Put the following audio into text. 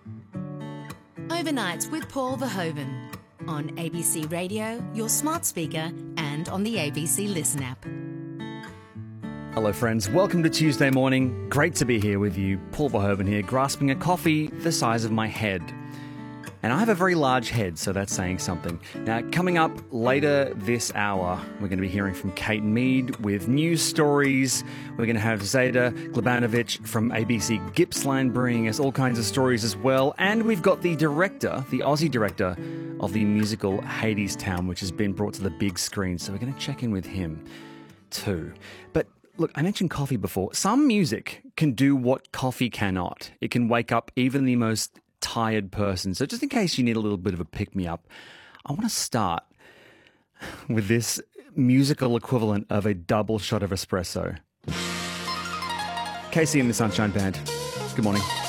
Overnights with Paul Verhoeven on ABC Radio, your smart speaker, and on the ABC Listen app. Hello friends, welcome to Tuesday morning. Great to be here with you. Paul Verhoeven here, grasping a coffee the size of my head. And I have a very large head, so that's saying something. Now, coming up later this hour, we're going to be hearing from Kate Mead with news stories. We're going to have Zeta Glebanovic from ABC Gippsland bringing us all kinds of stories as well. And we've got the director, the Aussie director of the musical Hadestown, which has been brought to the big screen. So we're going to check in with him too. But look, I mentioned coffee before. Some music can do what coffee cannot. It can wake up even the most tired person. So just in case you need a little bit of a pick-me-up, I want to start with this musical equivalent of a double shot of espresso. Casey and the Sunshine Band. Good morning.